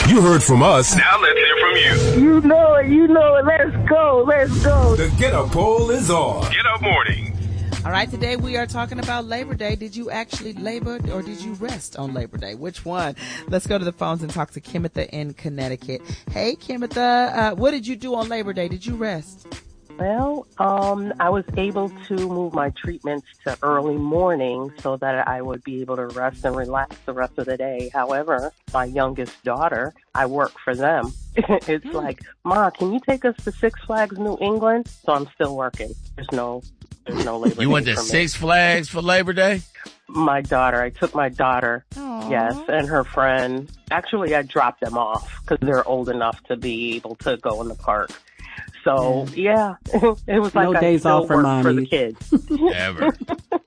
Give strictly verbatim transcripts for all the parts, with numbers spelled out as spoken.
You heard from us. Now let's hear from you. You know it. You know it. Let's go. Let's go. The Get Up poll is on. Get Up Morning. All right, today we are talking about Labor Day. Did you actually labor or did you rest on Labor Day? Which one? Let's go to the phones and talk to Kimitha in Connecticut. Hey, Kimitha, uh, what did you do on Labor Day? Did you rest? Well, um, I was able to move my treatments to early morning so that I would be able to rest and relax the rest of the day. However, my youngest daughter, I work for them. It's mm. like, Ma, can you take us to Six Flags New England? So I'm still working. There's no, there's no Labor Day. You went to for me. Six Flags for Labor Day? My daughter, I took my daughter, Aww. yes, and her friend. Actually, I dropped them off because they're old enough to be able to go in the park. So, yeah, it was like no I days still off for worked for the mommy. kids. Ever.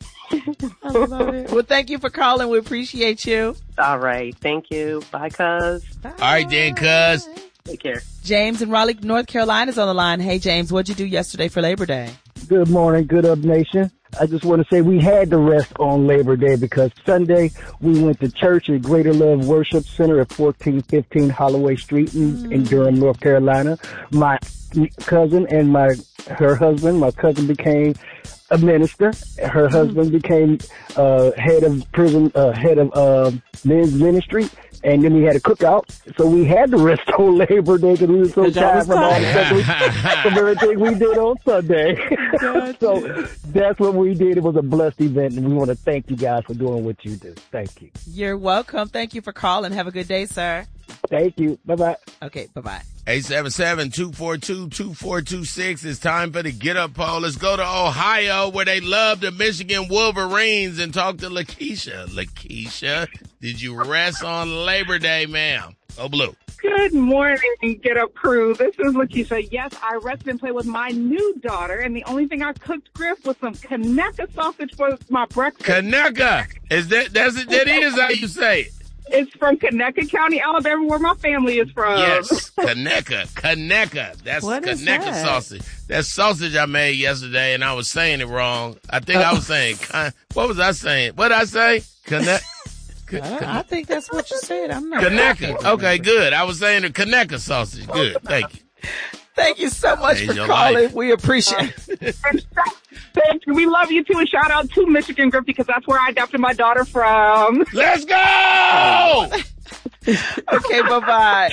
I love it. Well, thank you for calling. We appreciate you. All right. Thank you. Bye, cuz. Bye. All right, then, cuz. Take care. James in Raleigh, North Carolina is on the line. Hey, James, what'd you do yesterday for Labor Day? Good morning, Good Up Nation. I just want to say we had to rest on Labor Day because Sunday we went to church at Greater Love Worship Center at fourteen fifteen Holloway Street in, mm. in Durham, North Carolina. My cousin and my her husband, my cousin became a minister. Her husband became uh, head of prison, uh, head of uh, men's ministry. And then we had a cookout, so we had to rest on Labor Day because we were so tired from all the stuff we, from everything we did on Sunday. So that's what we did. It was a blessed event, and we want to thank you guys for doing what you do. Thank you. You're welcome. Thank you for calling. Have a good day, sir. Thank you. Bye-bye. Okay, bye-bye. eight seven seven, two four two, two four two six. It's time for the Get Up poll. Let's go to Ohio where they love the Michigan Wolverines and talk to Lakeisha. Lakeisha, did you rest on Labor Day, ma'am? Oh, Blue. Good morning, Get Up crew. This is Lakeisha. Yes, I rested and played with my new daughter, and the only thing I cooked, Griff, was some Conecuh sausage for my breakfast. Conecuh. Is that, that's it, that is how you say it. It's from Conecuh County, Alabama, where my family is from. Yes, Conecuh, Conecuh. That's What is Conecuh that? sausage. That sausage I made yesterday, and I was saying it wrong. I think I was saying, con- what was I saying? What did I say? Connect. I, I think that's what you said. I'm not. Conecuh. Okay, good. I was saying the Conecuh sausage. Good. Thank you. Thank you so much Made for your calling. life. We appreciate it. Thank you. We love you, too, and shout out to Michigan, Griff, because that's where I adopted my daughter from. Let's go! Okay, bye-bye.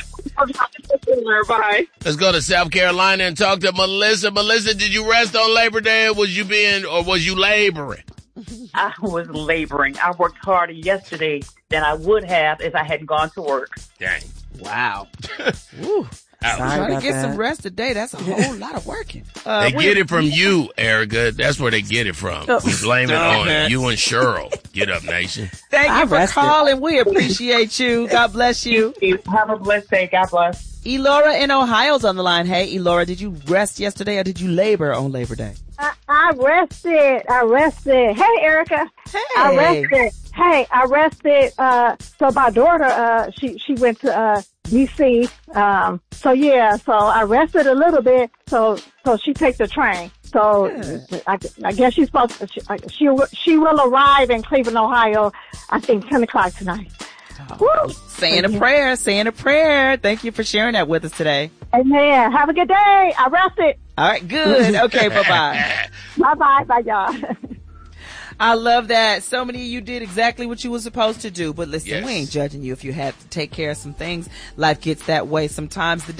Bye. Let's go to South Carolina and talk to Melissa. Melissa, did you rest on Labor Day, or was you being, or was you laboring? I was laboring. I worked harder yesterday than I would have if I hadn't gone to work. Dang. Wow. Woo. Sorry Trying to about get that. some rest today, that's a whole lot of working. Uh, They we- get it from you, Erica. That's where they get it from. We blame it on you and Cheryl. Get up, nation. Thank I you for rested. calling. We appreciate you. God bless you. Have a blessed day. God bless. Elora in Ohio's on the line. Hey, Elora, did you rest yesterday or did you labor on Labor Day? I, I rested. I rested. Hey, Erica. Hey. I rested. Hey, I rested. Uh, so my daughter, uh, she, she went to, uh, D C. Um, so yeah, so I rested a little bit. So, so she takes the train. So I, I guess she's supposed to, she, she, will- she will arrive in Cleveland, Ohio, I think ten o'clock tonight. Woo! Saying a prayer, saying a prayer. Thank you for sharing that with us today. Amen. Have a good day. I rested. All right, good. Okay, bye-bye. Bye-bye. Bye, y'all. I love that. So many of you did exactly what you were supposed to do. But listen, Yes. we ain't judging you if you had to take care of some things. Life gets that way sometimes. The